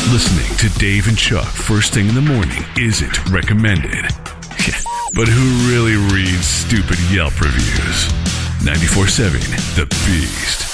Listening to Dave and Chuck first thing in the morning isn't recommended. But who really reads stupid Yelp reviews? 94.7 The Beast.